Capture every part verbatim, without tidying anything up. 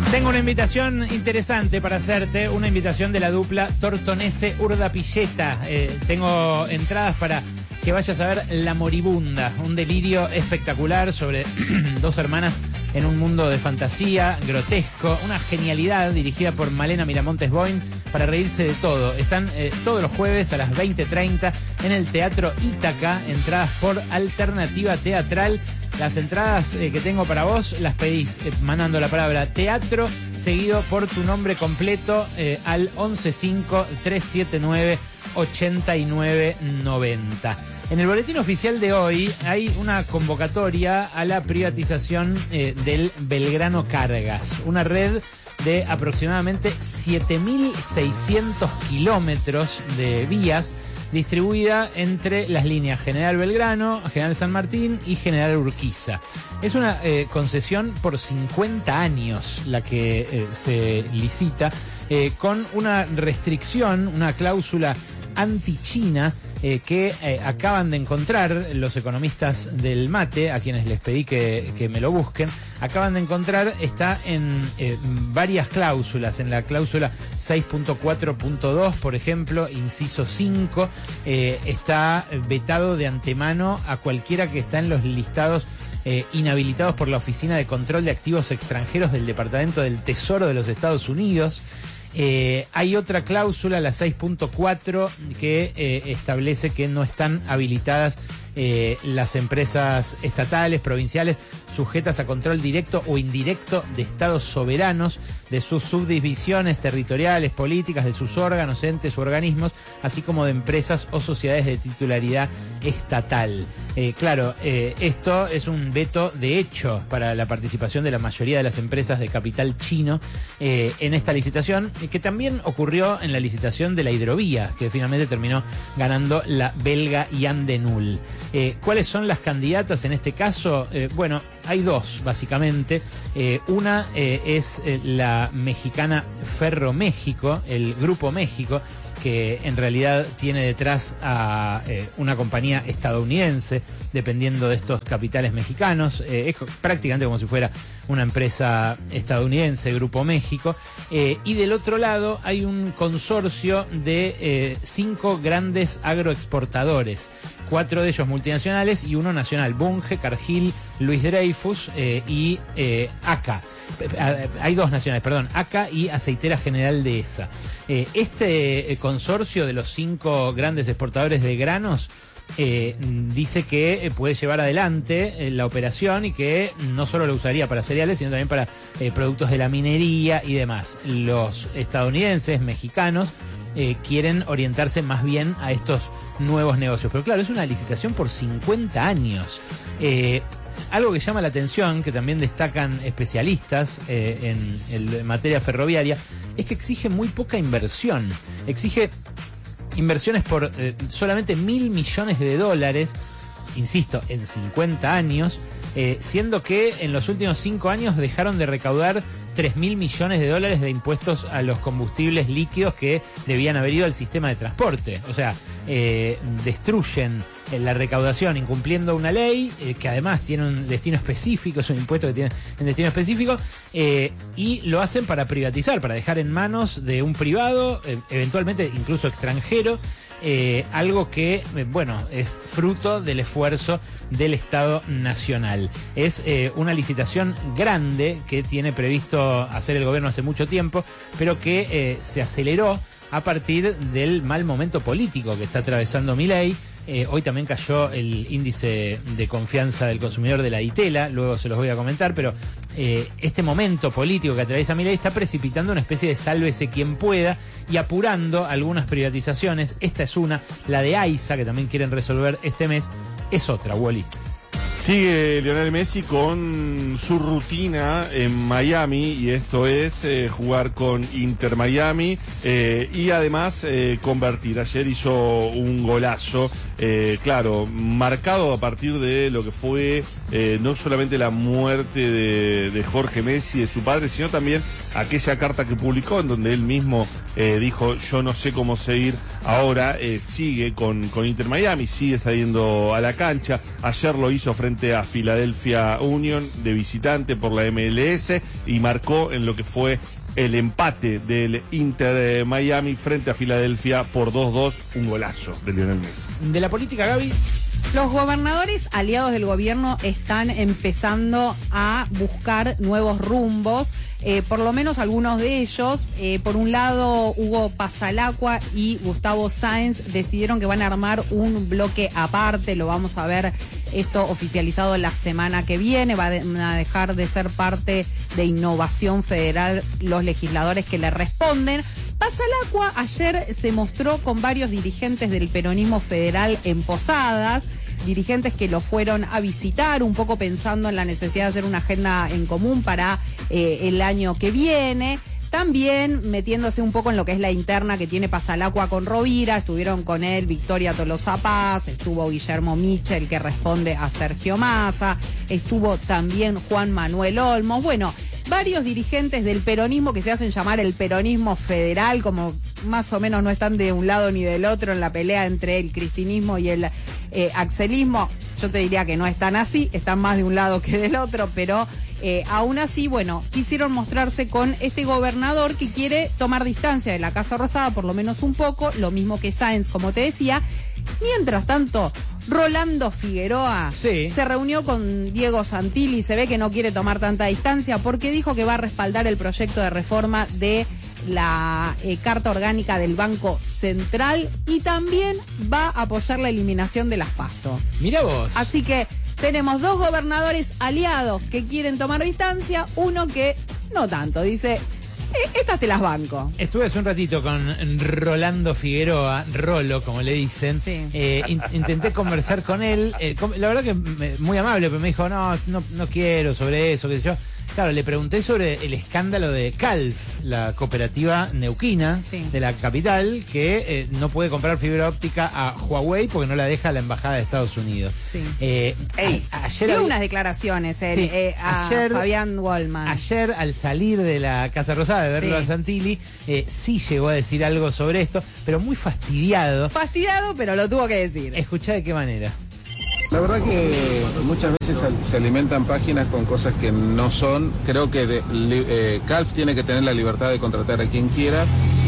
Tengo una invitación interesante para hacerte, una invitación de la dupla Tortonese Urdapilleta. Eh, tengo entradas para que vayas a ver La Moribunda, un delirio espectacular sobre dos hermanas en un mundo de fantasía, grotesco, una genialidad dirigida por Malena Miramontes Boin para reírse de todo. Están eh, todos los jueves a las veinte treinta en el Teatro Ítaca, entradas por Alternativa Teatral. Las entradas eh, que tengo para vos las pedís eh, mandando la palabra teatro seguido por tu nombre completo eh, al once cinco tres siete nueve ochenta y nueve noventa. En el boletín oficial de hoy hay una convocatoria a la privatización eh, del Belgrano Cargas, una red de aproximadamente siete mil seiscientos kilómetros de vías distribuida entre las líneas General Belgrano, General San Martín y General Urquiza. Es una eh, concesión por cincuenta años la que eh, se licita, eh, con una restricción, una cláusula anti-China eh, que eh, acaban de encontrar los economistas del mate, a quienes les pedí que, que me lo busquen. Acaban de encontrar, está en eh, varias cláusulas, en la cláusula seis punto cuatro punto dos, por ejemplo, inciso cinco, eh, está vetado de antemano a cualquiera que está en los listados eh, inhabilitados por la Oficina de Control de Activos Extranjeros del Departamento del Tesoro de los Estados Unidos. Eh, hay otra cláusula, la seis punto cuatro, que eh, establece que no están habilitadas eh, las empresas estatales, provinciales, sujetas a control directo o indirecto de estados soberanos, de sus subdivisiones territoriales, políticas, de sus órganos, entes u organismos, así como de empresas o sociedades de titularidad estatal. Eh, claro, eh, esto es un veto de hecho para la participación de la mayoría de las empresas de capital chino eh, en esta licitación, que también ocurrió en la licitación de la hidrovía, que finalmente terminó ganando la belga Yandenul. Eh, ¿Cuáles son las candidatas en este caso? Eh, bueno, hay dos, básicamente. Eh, una eh, es eh, la mexicana Ferro México, el Grupo México, que en realidad tiene detrás a eh, una compañía estadounidense, dependiendo de estos capitales mexicanos. Eh, es prácticamente como si fuera una empresa estadounidense, Grupo México. Eh, y del otro lado hay un consorcio de eh, cinco grandes agroexportadores, cuatro de ellos multinacionales y uno nacional: Bunge, Cargill, Luis Dreyfus eh, y eh, A C A. Hay dos nacionales, perdón, A C A y Aceitera General Dehesa. Eh, este eh, consorcio de los cinco grandes exportadores de granos eh, dice que eh, puede llevar adelante eh, la operación y que no solo lo usaría para cereales, sino también para eh, productos de la minería y demás. Los estadounidenses, mexicanos, Eh, quieren orientarse más bien a estos nuevos negocios. Pero claro, es una licitación por cincuenta años. Eh, algo que llama la atención, que también destacan especialistas eh, en, en materia ferroviaria, es que exige muy poca inversión. Exige inversiones por eh, solamente mil millones de dólares, insisto, en cincuenta años, eh, siendo que en los últimos cinco años dejaron de recaudar tres mil millones de dólares de impuestos a los combustibles líquidos que debían haber ido al sistema de transporte. O sea, eh, destruyen la recaudación incumpliendo una ley eh, que además tiene un destino específico, es un impuesto que tiene un destino específico, eh, y lo hacen para privatizar, para dejar en manos de un privado, eh, eventualmente incluso extranjero, eh, algo que, eh, bueno, es fruto del esfuerzo del Estado Nacional. Es eh, una licitación grande que tiene previsto hacer el gobierno hace mucho tiempo, pero que eh, se aceleró a partir del mal momento político que está atravesando Milei. Eh, hoy también cayó el índice de confianza del consumidor de la Ditela, luego se los voy a comentar, pero eh, este momento político que atraviesa Milei está precipitando una especie de sálvese quien pueda y apurando algunas privatizaciones. Esta es una, la de AISA, que también quieren resolver este mes, es otra, Wally. Sigue Lionel Messi con su rutina en Miami, y esto es eh, jugar con Inter Miami eh, y además eh, convertir. Ayer hizo un golazo eh, claro, marcado a partir de lo que fue eh, no solamente la muerte de, de Jorge Messi, de su padre, sino también aquella carta que publicó en donde él mismo eh, dijo, yo no sé cómo seguir ahora, eh, sigue con, con Inter Miami, sigue saliendo a la cancha. Ayer lo hizo frente a Philadelphia Union de visitante por la M L S y marcó en lo que fue el empate del Inter Miami frente a Filadelfia por dos dos, un golazo de Lionel Messi. De la política, Gaby. Los gobernadores aliados del gobierno están empezando a buscar nuevos rumbos, eh, por lo menos algunos de ellos. Eh, por un lado, Hugo Pasalacqua y Gustavo Sáenz decidieron que van a armar un bloque aparte, lo vamos a ver esto oficializado la semana que viene, van a dejar de ser parte de Innovación Federal los legisladores que le responden. Pasalacqua ayer se mostró con varios dirigentes del peronismo federal en Posadas, dirigentes que lo fueron a visitar, un poco pensando en la necesidad de hacer una agenda en común para eh, el año que viene. También metiéndose un poco en lo que es la interna que tiene Pasalacqua con Rovira, estuvieron con él Victoria Tolosa Paz, estuvo Guillermo Michel, que responde a Sergio Massa, estuvo también Juan Manuel Olmos, bueno, varios dirigentes del peronismo que se hacen llamar el peronismo federal, como más o menos no están de un lado ni del otro en la pelea entre el cristinismo y el eh, axelismo. Yo te diría que no están así, están más de un lado que del otro, pero eh, aún así, bueno, quisieron mostrarse con este gobernador que quiere tomar distancia de la Casa Rosada, por lo menos un poco, lo mismo que Sáenz, como te decía. Mientras tanto, Rolando Figueroa sí. se reunió con Diego Santilli, se ve que no quiere tomar tanta distancia porque dijo que va a respaldar el proyecto de reforma de la eh, Carta Orgánica del Banco Central y también va a apoyar la eliminación de las PASO. Mira vos. Así que tenemos dos gobernadores aliados que quieren tomar distancia, uno que no tanto, dice... Estas te las banco. Estuve hace un ratito con Rolando Figueroa, Rolo, como le dicen. Sí. Eh, in, intenté conversar con él. Eh, com, la verdad que me, muy amable, pero me dijo, no, no, no quiero sobre eso, qué sé yo. Claro, le pregunté sobre el escándalo de Calf, la cooperativa neuquina sí. de la capital, que eh, no puede comprar fibra óptica a Huawei porque no la deja la embajada de Estados Unidos. Sí. Eh, Ey, a, ayer dio unas declaraciones él, sí, eh, a ayer, Fabián Wallman. Ayer, al salir de la Casa Rosada, de verlo sí. a Santilli, eh, sí llegó a decir algo sobre esto, pero muy fastidiado. Fastidiado, pero lo tuvo que decir. Escuchá de qué manera. La verdad que muchas veces se alimentan páginas con cosas que no son. Creo que de, eh, Calf tiene que tener la libertad de contratar a quien quiera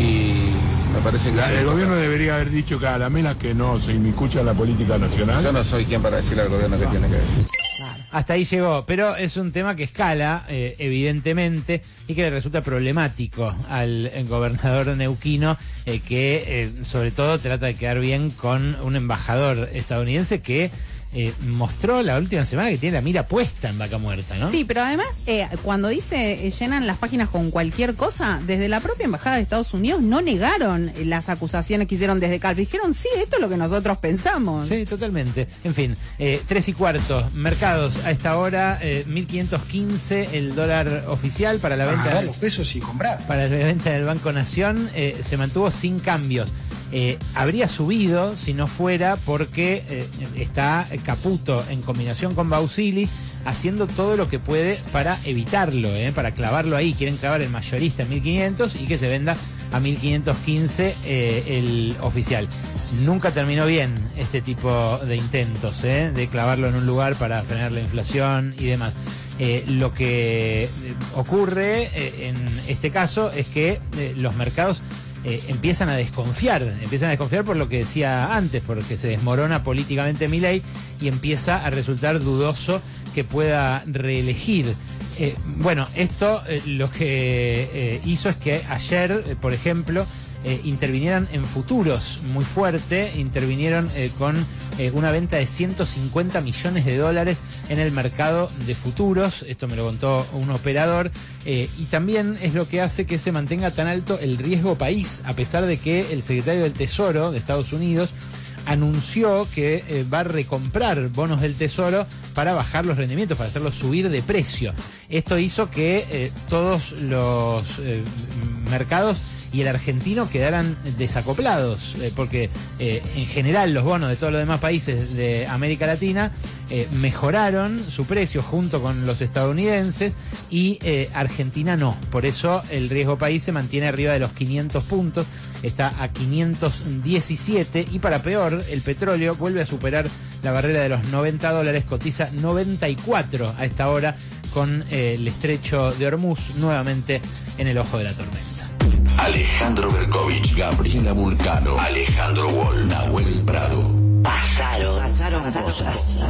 y me parece que... La, el gobierno debería haber dicho que a la menos que no se inmiscuya en la política nacional. Yo no soy quien para decirle al gobierno qué tiene que decir. Claro. Hasta ahí llegó, pero es un tema que escala, eh, evidentemente, y que le resulta problemático al gobernador neuquino, eh, que eh, sobre todo trata de quedar bien con un embajador estadounidense que... Eh, mostró la última semana que tiene la mira puesta en Vaca Muerta, ¿no? Sí, pero además, eh, cuando dice eh, llenan las páginas con cualquier cosa, desde la propia Embajada de Estados Unidos no negaron las acusaciones que hicieron desde Calf. Dijeron, sí, esto es lo que nosotros pensamos. Sí, totalmente. En fin, eh, tres y cuarto, mercados a esta hora, eh, mil quinientos quince el dólar oficial para la venta. Ah, los pesos y comprar. Para la venta del Banco Nación, eh, se mantuvo sin cambios. Eh, habría subido si no fuera porque eh, está Caputo en combinación con Bausili haciendo todo lo que puede para evitarlo, eh, para clavarlo ahí. Quieren clavar el mayorista en mil quinientos y que se venda a mil quinientos quince eh, el oficial. Nunca terminó bien este tipo de intentos, eh, de clavarlo en un lugar para frenar la inflación y demás. Eh, lo que ocurre eh, en este caso es que eh, los mercados Eh, empiezan a desconfiar, empiezan a desconfiar por lo que decía antes, porque se desmorona políticamente Milei y empieza a resultar dudoso que pueda reelegir. Eh, bueno, esto eh, lo que eh, hizo es que ayer, eh, por ejemplo, eh, intervinieran en futuros muy fuerte, intervinieron eh, con eh, una venta de ciento cincuenta millones de dólares en el mercado de futuros, esto me lo contó un operador, eh, y también es lo que hace que se mantenga tan alto el riesgo país, a pesar de que el secretario del Tesoro de Estados Unidos anunció que eh, va a recomprar bonos del Tesoro para bajar los rendimientos, para hacerlos subir de precio. Esto hizo que eh, todos los eh, mercados y el argentino quedaran desacoplados, eh, porque eh, en general los bonos de todos los demás países de América Latina eh, mejoraron su precio junto con los estadounidenses y eh, Argentina no. Por eso el riesgo país se mantiene arriba de los quinientos puntos, está a quinientos diecisiete y para peor, el petróleo vuelve a superar la barrera de los noventa dólares, cotiza noventa y cuatro a esta hora con eh, el estrecho de Hormuz nuevamente en el ojo de la tormenta. Alejandro Berkovich, Gabriela Vulcano, Alejandro Wall, Nahuel Prado. Pasaron, pasaron cosas.